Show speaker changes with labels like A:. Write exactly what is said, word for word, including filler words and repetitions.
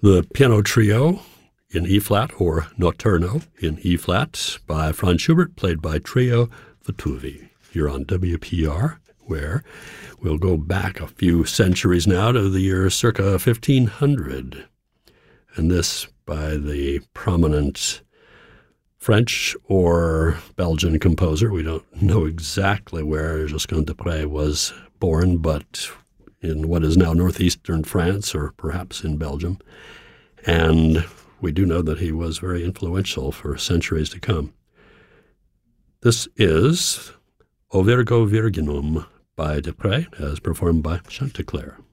A: The Piano Trio in E-flat, or Notturno in E-flat, by Franz Schubert, played by Trio Vitruvi, here on W P R, where we'll go back a few centuries now to the year circa fifteen hundred. And this by the prominent French or Belgian composer. We don't know exactly where Josquin des Prez was born, but in what is now northeastern France or perhaps in Belgium. And we do know that he was very influential for centuries to come. This is O Virgo Virginum by des Prez, as performed by Chanticleer.